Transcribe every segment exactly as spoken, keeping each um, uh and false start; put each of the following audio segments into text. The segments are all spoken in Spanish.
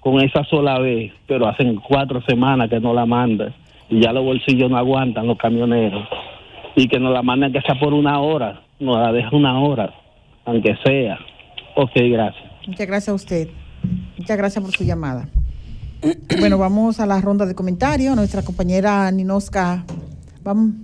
con esa sola vez, pero hacen cuatro semanas que no la mandan y ya los bolsillos no aguantan los camioneros, y que nos la mandan que sea por una hora, nos la deja una hora, aunque sea. Ok, gracias. Muchas gracias a usted. Muchas gracias por su llamada. Bueno, vamos a la ronda de comentarios. Nuestra compañera Ninosca, vamos.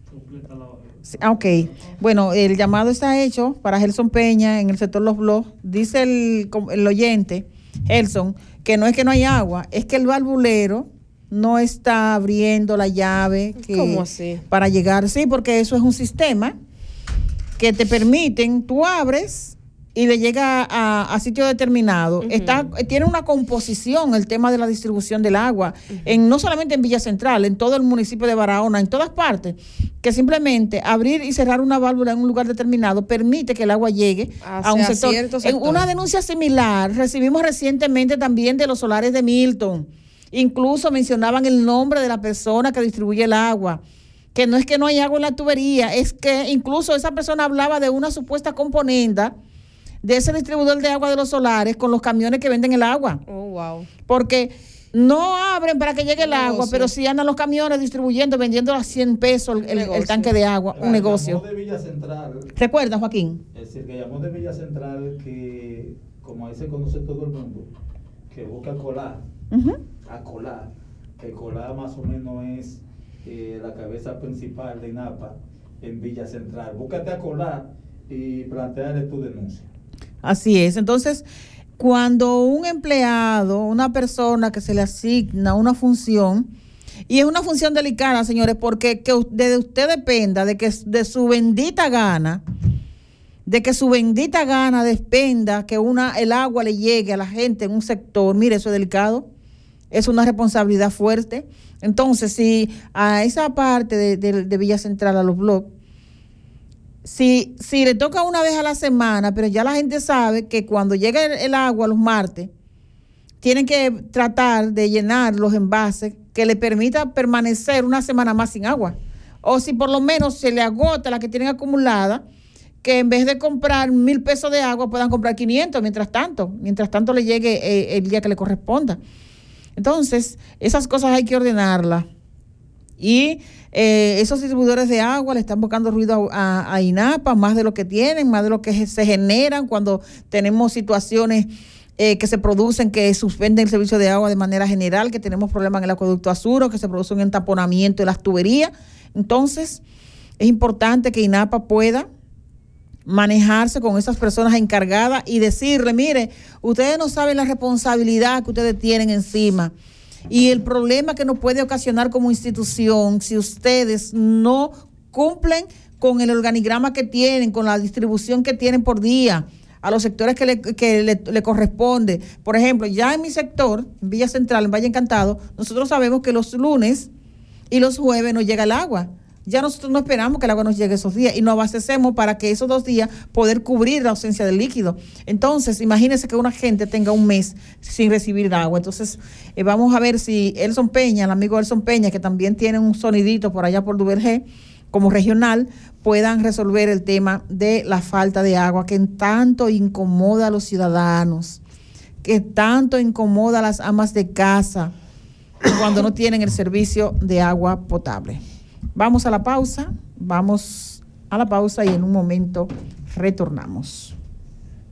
Sí, ok, bueno, el llamado está hecho para Gelson Peña en el sector Los Blogs. Dice el, el oyente, Gelson, que no es que no hay agua, es que el valvulero no está abriendo la llave que, ¿cómo así? Para llegar, sí, porque eso es un sistema que te permiten, tú abres y le llega a, a sitio determinado. Uh-huh. Está, tiene una composición el tema de la distribución del agua, uh-huh. en, no solamente en Villa Central, en todo el municipio de Barahona, en todas partes, que simplemente abrir y cerrar una válvula en un lugar determinado permite que el agua llegue Hacia a un sector. sector. En una denuncia similar recibimos recientemente también de los solares de Milton. Incluso mencionaban el nombre de la persona que distribuye el agua, que no es que no hay agua en la tubería, es que incluso esa persona hablaba de una supuesta componenda de ese distribuidor de agua de los solares con los camiones que venden el agua. Oh, wow. Porque no abren para que llegue el agua, negocio. Pero sí andan los camiones distribuyendo, vendiendo a cien pesos el, el tanque de agua, claro, un negocio. De Villa Central. ¿Recuerdas, Joaquín? Es decir, que llamó de Villa Central, que como ahí se conoce todo el mundo, que busca colar, uh-huh. a colar, que colar más o menos es eh, la cabeza principal de INAPA en Villa Central. Búscate a colar y plantearle tu denuncia. Así es. Entonces, cuando un empleado, una persona que se le asigna una función, y es una función delicada, señores, porque que de usted dependa, de que de su bendita gana, de que su bendita gana dependa que una el agua le llegue a la gente en un sector, mire, eso es delicado, es una responsabilidad fuerte. Entonces, si a esa parte de, de, de Villa Central, a los blogs, Si, si le toca una vez a la semana, pero ya la gente sabe que cuando llega el, el agua los martes, tienen que tratar de llenar los envases que le permita permanecer una semana más sin agua. O si por lo menos se le agota la que tienen acumulada, que en vez de comprar mil pesos de agua puedan comprar quinientos mientras tanto, mientras tanto le llegue eh, el día que le corresponda. Entonces, esas cosas hay que ordenarlas. Y eh, esos distribuidores de agua le están buscando ruido a, a, a INAPA, más de lo que tienen, más de lo que se generan cuando tenemos situaciones eh, que se producen, que suspenden el servicio de agua de manera general, que tenemos problemas en el acueducto Azuro, que se produce un entaponamiento de las tuberías. Entonces, es importante que INAPA pueda manejarse con esas personas encargadas y decirle, mire, ustedes no saben la responsabilidad que ustedes tienen encima. Y el problema que nos puede ocasionar como institución si ustedes no cumplen con el organigrama que tienen, con la distribución que tienen por día a los sectores que le, que le, le corresponde. Por ejemplo, ya en mi sector, en Villa Central, en Valle Encantado, nosotros sabemos que los lunes y los jueves nos llega el agua. Ya nosotros no esperamos que el agua nos llegue esos días y nos abastecemos para que esos dos días poder cubrir la ausencia del líquido. Entonces, imagínense que una gente tenga un mes sin recibir agua. Entonces, eh, vamos a ver si Elson Peña, el amigo Elson Peña, que también tiene un sonidito por allá por Duvergé, como regional, puedan resolver el tema de la falta de agua que tanto incomoda a los ciudadanos, que tanto incomoda a las amas de casa cuando no tienen el servicio de agua potable. Vamos a la pausa, vamos a la pausa y en un momento retornamos.